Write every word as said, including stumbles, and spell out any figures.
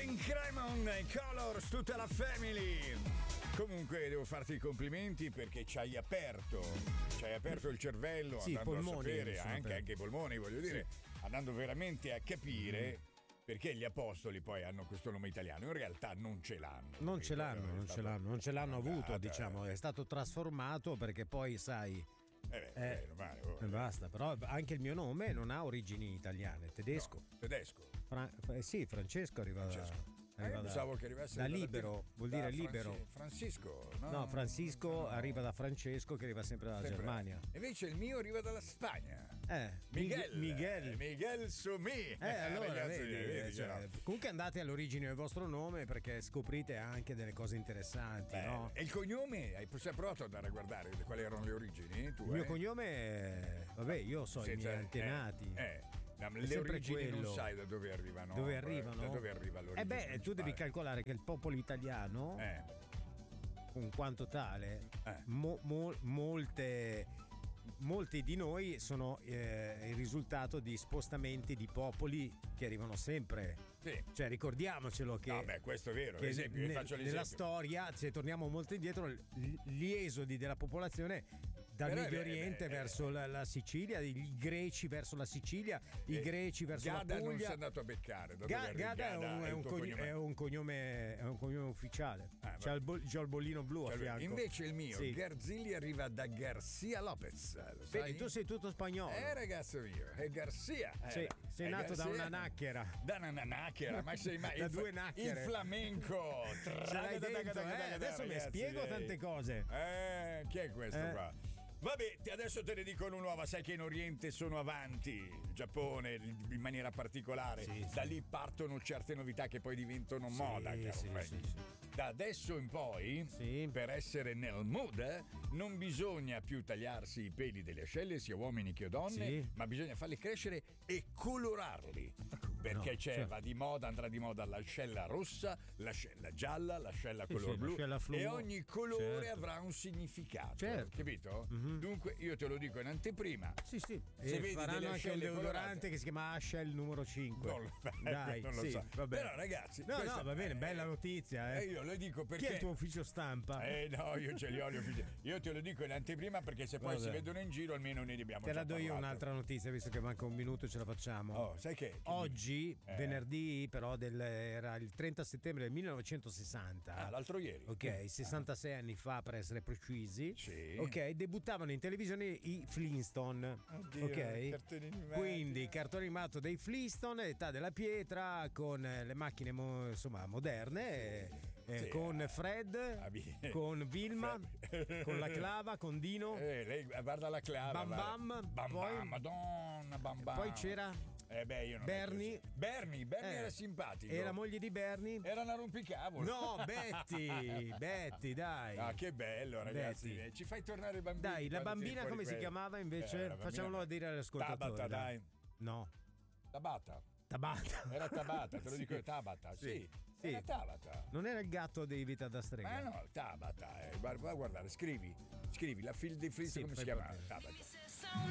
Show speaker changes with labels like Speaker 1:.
Speaker 1: Pink Raymond, Colors, tutta la family. Comunque devo farti i complimenti perché ci hai aperto, ci hai aperto il cervello,
Speaker 2: sì,
Speaker 1: andando
Speaker 2: polmoni,
Speaker 1: a sapere, anche, anche i polmoni, voglio dire, sì. andando veramente a capire mm. perché gli apostoli poi hanno questo nome italiano. In realtà non ce l'hanno.
Speaker 2: Non ce l'hanno, non ce l'hanno, non ce l'hanno avuto, diciamo, è stato trasformato perché poi sai.
Speaker 1: Eh, beh, eh, male, oh.
Speaker 2: Basta, però anche il mio nome non ha origini italiane, è tedesco.
Speaker 1: No, tedesco.
Speaker 2: Fra- eh, sì, Francesco arriva
Speaker 1: Francesco.
Speaker 2: da.
Speaker 1: Eh, pensavo che arrivasse
Speaker 2: da libero,
Speaker 1: da,
Speaker 2: vuol
Speaker 1: da
Speaker 2: dire
Speaker 1: Franci-
Speaker 2: libero.
Speaker 1: Francisco, no?
Speaker 2: No, Francisco
Speaker 1: no.
Speaker 2: arriva da Francesco che arriva sempre dalla sempre. Germania.
Speaker 1: Invece il mio arriva dalla Spagna.
Speaker 2: Eh,
Speaker 1: Miguel.
Speaker 2: Miguel.
Speaker 1: Miguel Sumi.
Speaker 2: Eh, allora,
Speaker 1: ragazzi,
Speaker 2: vedi,
Speaker 1: vedi,
Speaker 2: cioè,
Speaker 1: no?
Speaker 2: comunque andate all'origine del vostro nome perché scoprite anche delle cose interessanti,
Speaker 1: Beh,
Speaker 2: no?
Speaker 1: E il cognome? Hai provato ad andare a guardare quali erano le origini? Tu,
Speaker 2: il mio
Speaker 1: eh?
Speaker 2: cognome è... Vabbè, io so
Speaker 1: Senza,
Speaker 2: i miei antenati.
Speaker 1: Eh, eh. No, le origini quello. Non sai da dove arrivano.
Speaker 2: Dove arrivano?
Speaker 1: Da dove arriva l'origine?
Speaker 2: Eh beh, principale. Tu devi calcolare che il popolo italiano,
Speaker 1: eh.
Speaker 2: in quanto tale,
Speaker 1: eh.
Speaker 2: mo, mo, molte, molti di noi sono eh, il risultato di spostamenti di popoli che arrivano sempre.
Speaker 1: Sì.
Speaker 2: Cioè, ricordiamocelo che.
Speaker 1: No, beh, questo è vero.
Speaker 2: Che
Speaker 1: esempio,
Speaker 2: ne,
Speaker 1: faccio
Speaker 2: nella storia, se torniamo molto indietro, gli esodi della popolazione dal
Speaker 1: Però
Speaker 2: Medio
Speaker 1: è,
Speaker 2: Oriente
Speaker 1: è,
Speaker 2: verso
Speaker 1: è,
Speaker 2: la, la Sicilia, i greci verso la Sicilia, i
Speaker 1: eh,
Speaker 2: greci verso
Speaker 1: Gada
Speaker 2: la Puglia.
Speaker 1: non si è andato a beccare. Da
Speaker 2: Ga- Gada è un, è, un
Speaker 1: cognome.
Speaker 2: cognome, è, un cognome, è un cognome ufficiale.
Speaker 1: Ah,
Speaker 2: c'ha, il bo- c'ha il bollino blu
Speaker 1: cioè,
Speaker 2: a fianco.
Speaker 1: Invece il mio,
Speaker 2: sì.
Speaker 1: Garzilli, arriva da Garcia Lopez. Lo sai?
Speaker 2: Vedi, tu sei tutto spagnolo.
Speaker 1: Eh, ragazzo mio, è Garcia. Eh,
Speaker 2: sì, sei
Speaker 1: è
Speaker 2: nato
Speaker 1: Garcia,
Speaker 2: da una nacchera.
Speaker 1: Da una nacchera, ma sei mai
Speaker 2: da
Speaker 1: il,
Speaker 2: due nacchere.
Speaker 1: Il flamenco.
Speaker 2: Ce l'hai dentro, eh? Adesso mi spiego tante cose.
Speaker 1: Eh, chi è questo
Speaker 2: eh.
Speaker 1: qua? Vabbè, adesso te ne dico una nuova, sai che in Oriente sono avanti, il Giappone in maniera particolare,
Speaker 2: sì,
Speaker 1: da
Speaker 2: sì.
Speaker 1: lì partono certe novità che poi diventano
Speaker 2: sì,
Speaker 1: moda, caro
Speaker 2: sì,
Speaker 1: Freddy.
Speaker 2: sì, sì.
Speaker 1: Da adesso in poi,
Speaker 2: sì.
Speaker 1: per essere nel mood, non bisogna più tagliarsi i peli delle ascelle, sia uomini che donne,
Speaker 2: sì.
Speaker 1: ma bisogna farli crescere e colorarli. Perché
Speaker 2: no,
Speaker 1: c'è,
Speaker 2: cioè.
Speaker 1: va di moda, andrà di moda l'ascella rossa, l'ascella gialla, l'ascella
Speaker 2: sì,
Speaker 1: color
Speaker 2: sì,
Speaker 1: blu
Speaker 2: l'ascella fluo.
Speaker 1: e ogni colore
Speaker 2: certo.
Speaker 1: avrà un significato,
Speaker 2: certo.
Speaker 1: capito?
Speaker 2: Mm-hmm.
Speaker 1: Dunque io te lo dico in anteprima.
Speaker 2: Sì, sì.
Speaker 1: Se
Speaker 2: e
Speaker 1: vedi
Speaker 2: faranno anche un deodorante
Speaker 1: colorate,
Speaker 2: che si chiama Ashell numero cinque.
Speaker 1: Non lo,
Speaker 2: Dai,
Speaker 1: non lo
Speaker 2: sì,
Speaker 1: so.
Speaker 2: vabbè.
Speaker 1: Però ragazzi,
Speaker 2: no,
Speaker 1: questa,
Speaker 2: no, va bene,
Speaker 1: eh,
Speaker 2: bella notizia, eh.
Speaker 1: E io lo dico perché
Speaker 2: chi è il tuo ufficio stampa?
Speaker 1: Eh no, io ce li ho gli uffici. Io te lo dico in anteprima perché se poi
Speaker 2: vabbè.
Speaker 1: si vedono in giro almeno ne abbiamo
Speaker 2: Te
Speaker 1: già
Speaker 2: la do io
Speaker 1: parlato.
Speaker 2: un'altra notizia, visto che manca un minuto e ce la facciamo.
Speaker 1: Oh, sai che?
Speaker 2: Oggi,
Speaker 1: eh.
Speaker 2: venerdì, però del, era il trenta settembre del millenovecentosessanta.
Speaker 1: Ah, l'altro ieri.
Speaker 2: Ok, sessantasei anni fa per essere precisi.
Speaker 1: Sì.
Speaker 2: Ok, debuttavano in televisione i Flintstone.
Speaker 1: Oddio,
Speaker 2: ok,
Speaker 1: cartoni animati.
Speaker 2: quindi cartone animato dei Flintstone, età della pietra, con le macchine mo, insomma moderne, sì. Eh,
Speaker 1: sì,
Speaker 2: con
Speaker 1: ah,
Speaker 2: Fred,
Speaker 1: ah,
Speaker 2: con Vilma,
Speaker 1: Fred.
Speaker 2: con la clava, con Dino.
Speaker 1: Eh, lei guarda la clava.
Speaker 2: Bam Bam,
Speaker 1: Bam
Speaker 2: poi,
Speaker 1: Bam, Madonna, Bam Bam.
Speaker 2: Poi c'era
Speaker 1: Eh beh, io non
Speaker 2: Bernie.
Speaker 1: Bernie, Bernie
Speaker 2: eh,
Speaker 1: era simpatico.
Speaker 2: E la moglie di Bernie?
Speaker 1: Era una rompicavolo.
Speaker 2: No, Betty, Betty, dai.
Speaker 1: Ah, che bello, ragazzi.
Speaker 2: Betty.
Speaker 1: Ci fai tornare i bambini.
Speaker 2: Dai, la bambina come si
Speaker 1: quelli.
Speaker 2: chiamava invece?
Speaker 1: Eh,
Speaker 2: Facciamolo dire all'ascoltatore.
Speaker 1: Tabata, dai.
Speaker 2: dai. No.
Speaker 1: Tabata.
Speaker 2: Tabata.
Speaker 1: Era Tabata, te lo
Speaker 2: sì.
Speaker 1: dico io, Tabata, sì.
Speaker 2: Sì. sì.
Speaker 1: Era Tabata.
Speaker 2: Non era il gatto dei Vita da strega.
Speaker 1: Ma no, Tabata. Eh. Vai a guardare, scrivi. Scrivi, la figlia di Fritz
Speaker 2: sì,
Speaker 1: come si chiamava? Tabata.